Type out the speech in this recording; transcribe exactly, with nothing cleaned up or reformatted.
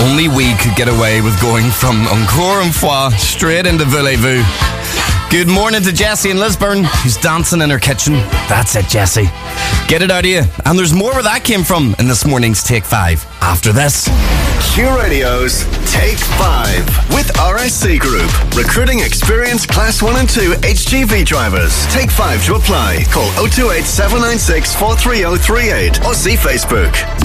only we could get away with going from Encore une fois straight into Voulez-Vous. Good morning to Jessie in Lisburn, who's dancing in her kitchen. That's it, Jessie. Get it out of you. And there's more where that came from in this morning's Take five. After this. Q Radio's Take five with R S C Group. Recruiting experienced Class one and two H G V drivers. Take five to apply. Call oh two eight, seven nine six, four three oh three eight or see Facebook.